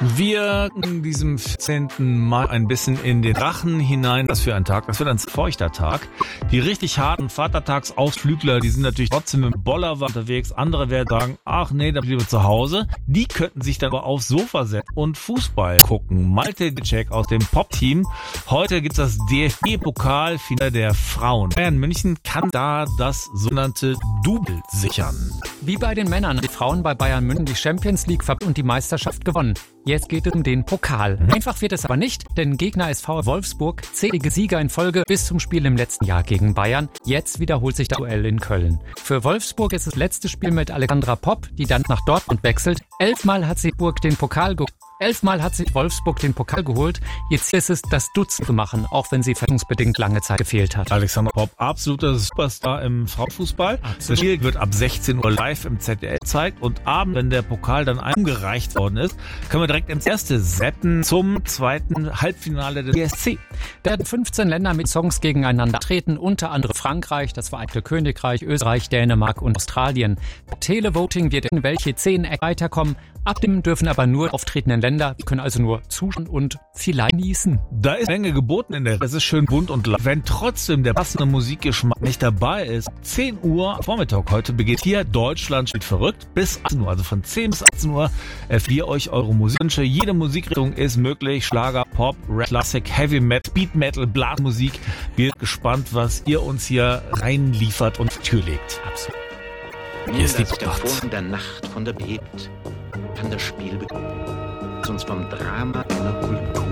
Wir in diesem 14. Mai ein bisschen in den Drachen hinein. Was für ein Tag. Das wird ein feuchter Tag. Die richtig harten Vatertagsausflügler, die sind natürlich trotzdem mit dem Bollerwagen unterwegs. Andere werden sagen, ach nee, da bliebe zu Hause. Die könnten sich dann aber aufs Sofa setzen und Fußball gucken. Malte Cech aus dem Pop-Team. Heute gibt's das DFB-Pokalfinale der Frauen. Bayern München kann da das sogenannte Double sichern. Wie bei den Männern, die Frauen bei Bayern München die Champions League und die Meisterschaft gewonnen. Jetzt geht es um den Pokal. Einfach wird es aber nicht, denn Gegner SV Wolfsburg, 10. Sieger in Folge bis zum Spiel im letzten Jahr gegen Bayern. Jetzt wiederholt sich das Duell in Köln. Für Wolfsburg ist das letzte Spiel mit Alexandra Popp, die dann nach Dortmund wechselt. 11-mal hat sie Wolfsburg den Pokal geholt. Jetzt ist es das Dutzend zu machen, auch wenn sie verletzungsbedingt lange Zeit gefehlt hat. Alexandra Popp, absoluter Superstar im Frauenfußball. Das Spiel wird ab 16 Uhr live im ZDF gezeigt und abends, wenn der Pokal dann eingereicht worden ist, können wir direkt ins erste setzen zum zweiten Halbfinale des ESC. Da werden 15 Länder mit Songs gegeneinander treten, unter anderem Frankreich, das Vereinigte Königreich, Österreich, Dänemark und Australien. Televoting wird in welche 10 weiterkommen. Abstimmen dürfen aber nur auftretenden Länder. Wir können also nur zuschauen und vielleicht genießen. Da ist eine Menge geboten in der Welt. Es ist schön bunt und laut. Wenn trotzdem der passende Musikgeschmack nicht dabei ist, 10 Uhr Vormittag heute beginnt hier Deutschland spielt verrückt bis 18 Uhr. Also von 10 bis 18 Uhr wir euch eure Musikwünsche. Jede Musikrichtung ist möglich. Schlager, Pop, Rap, Klassik, Heavy Metal, Speed Metal, Blasmusik. Wir sind gespannt, was ihr uns hier reinliefert und Tür legt. Absolut. Hier ist die der Vorhang der Nacht von der bebt, kann das Spiel beginnen, uns vom Drama einer Kultur